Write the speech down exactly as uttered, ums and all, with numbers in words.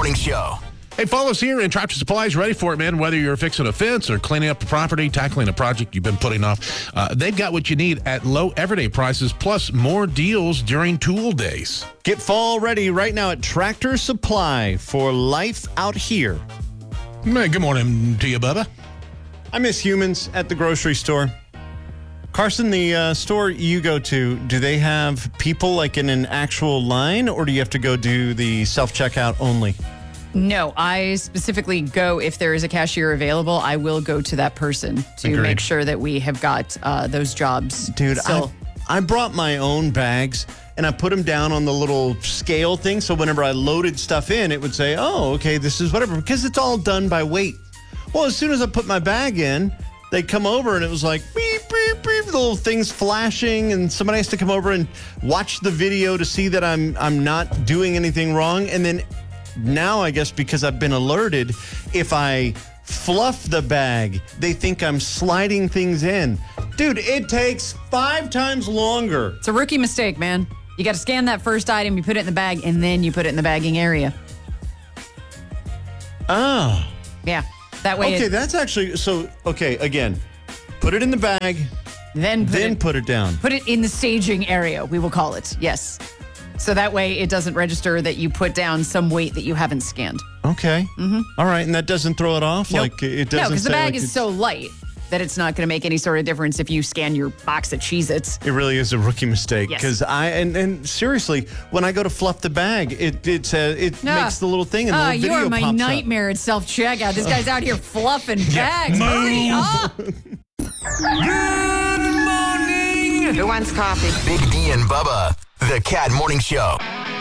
Morning Show. Hey, follow us here in Tractor Supply's ready for it, man. Whether you're fixing a fence or cleaning up the property, tackling a project you've been putting off, uh, they've got what you need at low everyday prices, plus more deals during tool days. Get fall ready right now at Tractor Supply for life out here. Man, good morning to you, Bubba. I miss humans at the grocery store. Carson, the uh, store you go to, do they have people like in an actual line, or do you have to go do the self-checkout only? No, I specifically go if there is a cashier available. I will go to that person to Agreed. make sure that we have got uh, those jobs. Dude, still. I, I brought my own bags and I put them down on the little scale thing. So whenever I loaded stuff in, it would say, oh, okay, this is whatever, because it's all done by weight. Well, as soon as I put my bag in, they come over and it was like beep, beep, beep, little things flashing, and somebody has to come over and watch the video to see that I'm I'm not doing anything wrong. And then now, I guess because I've been alerted, if I fluff the bag, they think I'm sliding things in. Dude, it takes five times longer. It's a rookie mistake, man. You got to scan that first item, you put it in the bag, and then you put it in the bagging area. Oh. Yeah, that way. Okay, it, that's actually, so, okay, again, put it in the bag, then put then it, put it down. Put it in the staging area, we will call it. Yes. So that way it doesn't register that you put down some weight that you haven't scanned. Okay. Mm-hmm. All right, and that doesn't throw it off? Nope. Like, it doesn't No, because the say, bag like, is it's- so light that it's not going to make any sort of difference if you scan your box of Cheez-Its. It really is a rookie mistake. Yes. Because I, and, and seriously, when I go to fluff the bag, it it, says, it Ah. makes the little thing and the Ah, little you video are my pops nightmare at self-checkout. This guy's out here fluffing bags. Hurry up! Good morning. Who wants coffee? Big D and Bubba, the Cat Morning Show.